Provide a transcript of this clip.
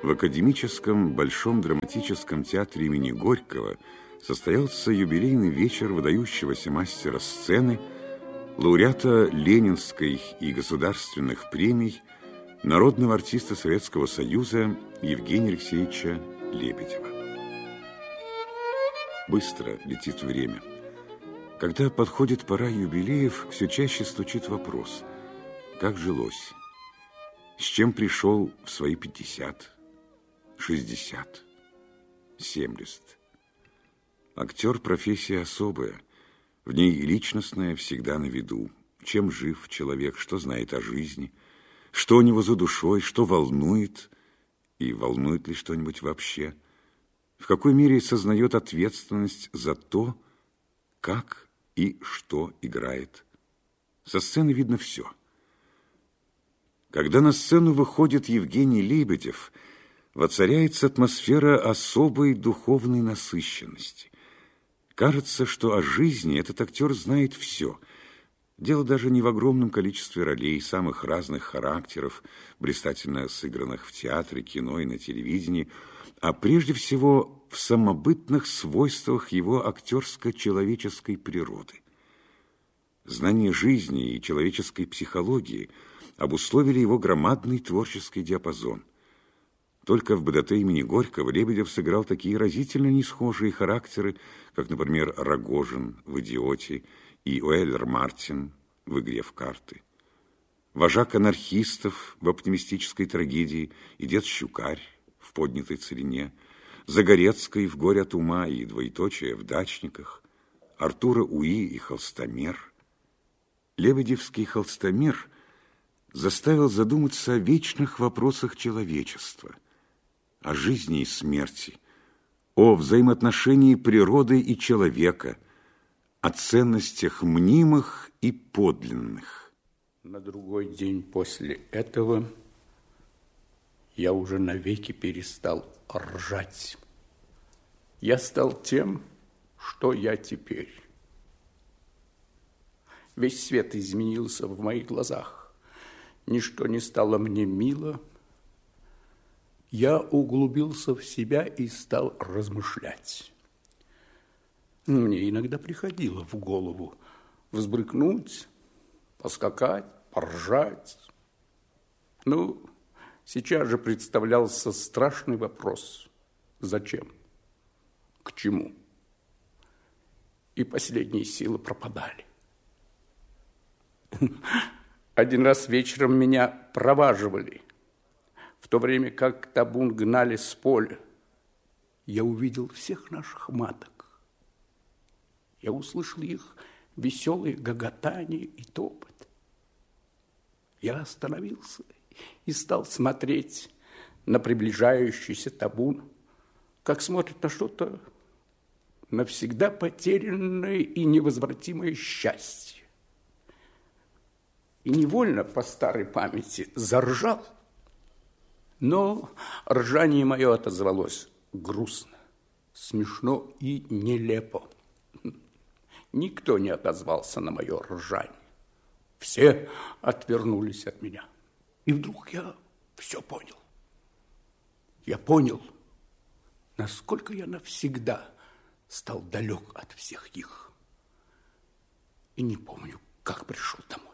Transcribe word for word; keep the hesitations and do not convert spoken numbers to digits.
В Академическом Большом драматическом театре имени Горького состоялся юбилейный вечер выдающегося мастера сцены, лауреата Ленинской и государственных премий, народного артиста Советского Союза Евгения Алексеевича Лебедева. Быстро летит время. Когда подходит пора юбилеев, все чаще стучит вопрос: как жилось? С чем пришел в свои пятьдесят, шестьдесят, семьдесят? Актер – профессия особая. В ней личностное всегда на виду. Чем жив человек, что знает о жизни, что у него за душой, что волнует, и волнует ли что-нибудь вообще, в какой мере сознает ответственность за то, как и что играет. Со сцены видно все. Когда на сцену выходит Евгений Лебедев, воцаряется атмосфера особой духовной насыщенности. Кажется, что о жизни этот актер знает все. Дело даже не в огромном количестве ролей, самых разных характеров, блистательно сыгранных в театре, кино и на телевидении, а прежде всего в самобытных свойствах его актерско-человеческой природы. Знание жизни и человеческой психологии обусловили его громадный творческий диапазон. Только в БДТ имени Горького Лебедев сыграл такие разительно несхожие характеры, как, например, Рогожин в «Идиоте» и Уэллер Мартин в «Игре в карты», вожак анархистов в оптимистической трагедии и дед Щукарь в «Поднятой целине», Загорецкой в «Горе от ума» и «Двоеточие» в «Дачниках», Артура Уи и «Холстомер». Лебедевский «Холстомер» заставил задуматься о вечных вопросах человечества, о жизни и смерти, о взаимоотношении природы и человека, о ценностях мнимых и подлинных. На другой день после этого я уже навеки перестал ржать. Я стал тем, что я теперь. Весь свет изменился в моих глазах. Ничто не стало мне мило. Я углубился в себя и стал размышлять. Мне иногда приходило в голову взбрыкнуть, поскакать, поржать. Ну, сейчас же представлялся страшный вопрос: зачем? К чему? И последние силы пропадали. Один раз вечером меня проваживали, в то время как табун гнали с поля. Я увидел всех наших маток. Я услышал их веселые гоготание и топот. Я остановился и стал смотреть на приближающийся табун, как смотрит на что-то навсегда потерянное и невозвратимое счастье. И невольно по старой памяти заржал. Но ржание мое отозвалось грустно, смешно и нелепо. Никто не отозвался на мое ржание. Все отвернулись от меня. И вдруг я все понял. Я понял, насколько я навсегда стал далек от всех их. И не помню, как пришел домой.